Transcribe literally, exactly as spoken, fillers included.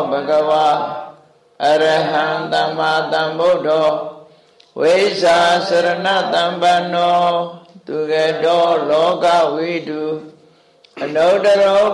ဘဂဝါအရဟံသမ္မာသမ္ဗုဒ္ဓောဝိဇ္ဇာစရဏတံပန္နောသူကတောလောကဝိတုအနုတ္တရော